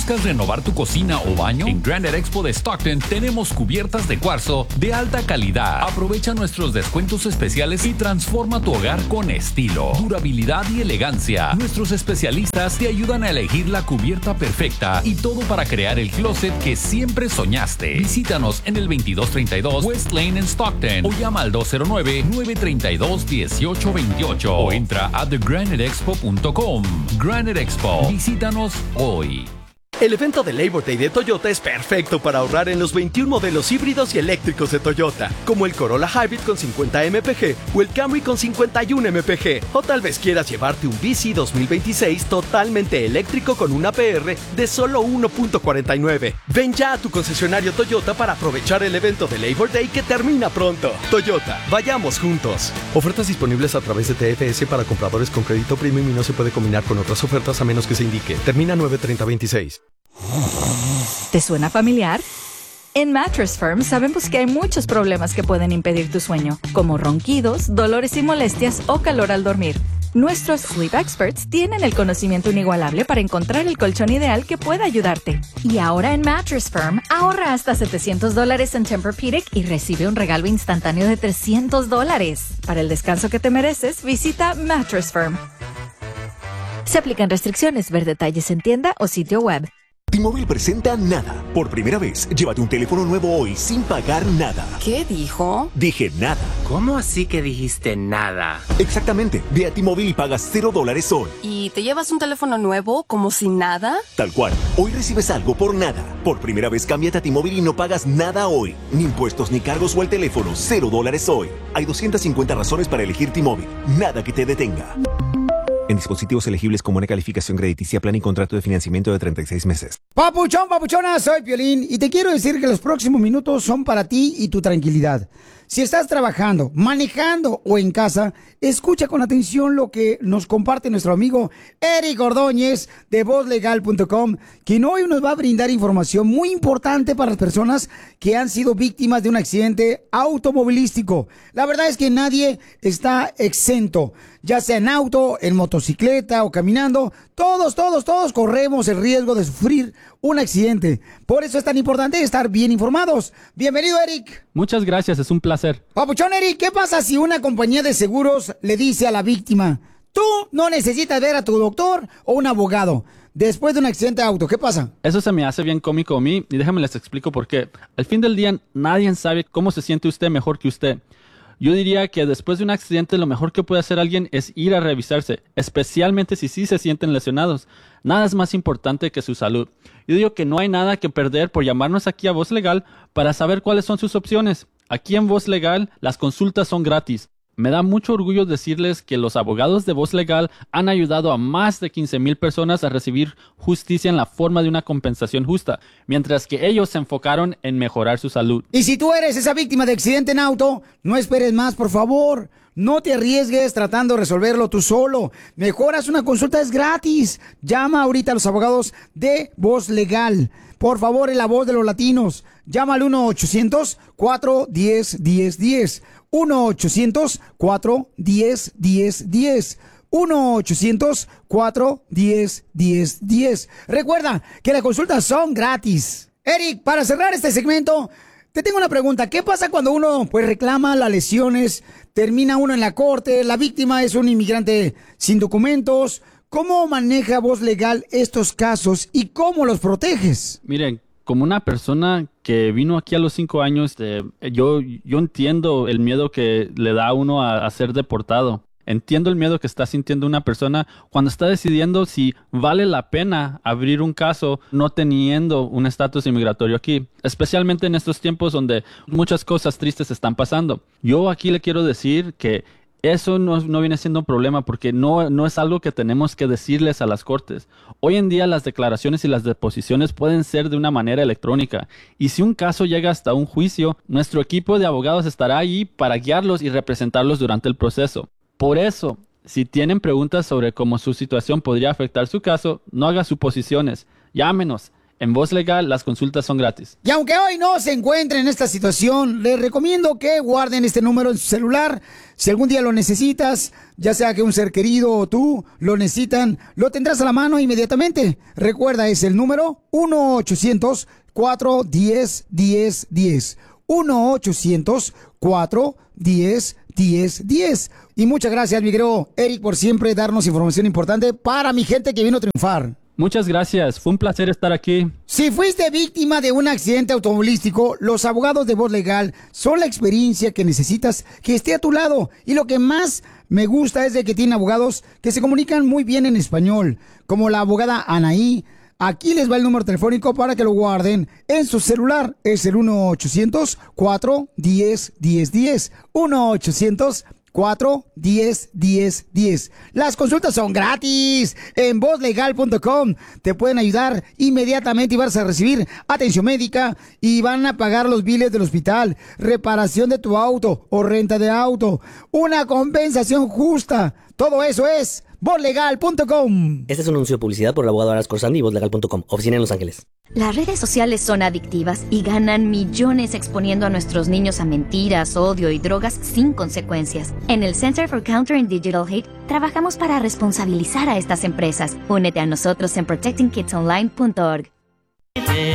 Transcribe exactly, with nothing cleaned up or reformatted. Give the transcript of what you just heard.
¿Buscas renovar tu cocina o baño? En Granite Expo de Stockton tenemos cubiertas de cuarzo de alta calidad. Aprovecha nuestros descuentos especiales y transforma tu hogar con estilo, durabilidad y elegancia. Nuestros especialistas te ayudan a elegir la cubierta perfecta y todo para crear el closet que siempre soñaste. Visítanos en el veintidós treinta y dos West Lane en Stockton o llama al dos cero nueve, nueve tres dos, uno ocho dos ocho o entra a the granite expo punto com. Granite Expo. Visítanos hoy. El evento de Labor Day de Toyota es perfecto para ahorrar en los veintiún modelos híbridos y eléctricos de Toyota, como el Corolla Hybrid con cincuenta eme pe ge o el Camry con cincuenta y uno eme pe ge. O tal vez quieras llevarte un V C dos mil veintiséis totalmente eléctrico con una A P R de solo uno punto cuarenta y nueve. Ven ya a tu concesionario Toyota para aprovechar el evento de Labor Day que termina pronto. Toyota, vayamos juntos. Ofertas disponibles a través de T F S para compradores con crédito premium y no se puede combinar con otras ofertas a menos que se indique. Termina nueve treinta veintiséis. ¿Te suena familiar? En Mattress Firm sabemos que hay muchos problemas que pueden impedir tu sueño, como ronquidos, dolores y molestias o calor al dormir. Nuestros Sleep Experts tienen el conocimiento inigualable para encontrar el colchón ideal que pueda ayudarte. Y ahora en Mattress Firm, ahorra hasta setecientos dólares en Tempur-Pedic y recibe un regalo instantáneo de trescientos dólares. Para el descanso que te mereces, visita Mattress Firm. Se aplican restricciones. Ver detalles en tienda o sitio web. T-Mobile presenta Nada. Por primera vez, llévate un teléfono nuevo hoy sin pagar nada. ¿Qué dijo? Dije nada. ¿Cómo así que dijiste nada? Exactamente. Ve a T-Mobile y pagas cero dólares hoy. ¿Y te llevas un teléfono nuevo como si nada? Tal cual. Hoy recibes algo por nada. Por primera vez, cámbiate a T-Mobile y no pagas nada hoy. Ni impuestos ni cargos o el teléfono. Cero dólares hoy. Hay doscientas cincuenta razones para elegir T-Mobile. Nada que te detenga. En dispositivos elegibles con buena calificación crediticia, plan y contrato de financiamiento de treinta y seis meses. Papuchón, papuchona, soy Piolín y te quiero decir que los próximos minutos son para ti y tu tranquilidad. Si estás trabajando, manejando o en casa, escucha con atención lo que nos comparte nuestro amigo Eric Ordóñez de voz legal punto com, quien hoy nos va a brindar información muy importante para las personas que han sido víctimas de un accidente automovilístico. La verdad es que nadie está exento, ya sea en auto, en motocicleta o caminando. Todos, todos, todos corremos el riesgo de sufrir un accidente. Por eso es tan importante estar bien informados. Bienvenido, Eric. Muchas gracias, es un placer. Papuchón, Eric, ¿qué pasa si una compañía de seguros le dice a la víctima: tú no necesitas ver a tu doctor o un abogado después de un accidente de auto? ¿Qué pasa? Eso se me hace bien cómico a mí y déjame les explico por qué. Al fin del día, nadie sabe cómo se siente usted mejor que usted. Yo diría que después de un accidente lo mejor que puede hacer alguien es ir a revisarse, especialmente si sí se sienten lesionados. Nada es más importante que su salud. Yo digo que no hay nada que perder por llamarnos aquí a Voz Legal para saber cuáles son sus opciones. Aquí en Voz Legal las consultas son gratis. Me da mucho orgullo decirles que los abogados de Voz Legal han ayudado a más de quince mil personas a recibir justicia en la forma de una compensación justa, mientras que ellos se enfocaron en mejorar su salud. Y si tú eres esa víctima de accidente en auto, no esperes más, por favor. No te arriesgues tratando de resolverlo tú solo. Mejor haz una consulta, es gratis. Llama ahorita a los abogados de Voz Legal. Por favor, en la voz de los latinos. Llama al uno ochocientos, cuatro uno cero, uno cero uno cero. uno ochocientos, cuatro uno cero, uno cero uno cero. uno ochocientos, cuatro uno cero, uno cero uno cero. Recuerda que las consultas son gratis. Eric, para cerrar este segmento, te tengo una pregunta. ¿Qué pasa cuando uno pues reclama las lesiones? Termina uno en la corte, la víctima es un inmigrante sin documentos. ¿Cómo maneja Voz Legal estos casos y cómo los proteges? Miren, como una persona que vino aquí a los cinco años, eh, yo, yo entiendo el miedo que le da a uno a, a ser deportado. Entiendo el miedo que está sintiendo una persona cuando está decidiendo si vale la pena abrir un caso no teniendo un estatus inmigratorio aquí, especialmente en estos tiempos donde muchas cosas tristes están pasando. Yo aquí le quiero decir que eso no, no viene siendo un problema porque no, no es algo que tenemos que decirles a las cortes. Hoy en día las declaraciones y las deposiciones pueden ser de una manera electrónica y si un caso llega hasta un juicio, nuestro equipo de abogados estará ahí para guiarlos y representarlos durante el proceso. Por eso, si tienen preguntas sobre cómo su situación podría afectar su caso, no haga suposiciones. Llámenos. En Voz Legal, las consultas son gratis. Y aunque hoy no se encuentren en esta situación, les recomiendo que guarden este número en su celular. Si algún día lo necesitas, ya sea que un ser querido o tú lo necesitan, lo tendrás a la mano inmediatamente. Recuerda, es el número uno ochocientos cuatro uno cero uno cero uno cero. uno ochocientos cuatro uno cero uno cero uno cero. Y muchas gracias, mi querido Eric, por siempre darnos información importante para mi gente que vino a triunfar. Muchas gracias, fue un placer estar aquí. Si fuiste víctima de un accidente automovilístico, los abogados de Voz Legal son la experiencia que necesitas que esté a tu lado. Y lo que más me gusta es de que tienen abogados que se comunican muy bien en español, como la abogada Anaí. Aquí les va el número telefónico para que lo guarden en su celular. Es el uno ochocientos cuatro uno cero uno cero uno cero. uno ochocientos cuatro uno cero uno cero uno cero. Las consultas son gratis en voz legal punto com. Te pueden ayudar inmediatamente y vas a recibir atención médica y van a pagar los biles del hospital, reparación de tu auto o renta de auto, una compensación justa. Todo eso es voz legal punto com. Este es un anuncio de publicidad por el abogado Aras Corsandi y voz legal punto com, oficina en Los Ángeles. Las redes sociales son adictivas y ganan millones exponiendo a nuestros niños a mentiras, odio y drogas sin consecuencias. En el Center for Countering Digital Hate trabajamos para responsabilizar a estas empresas. Únete a nosotros en protecting kids online punto org.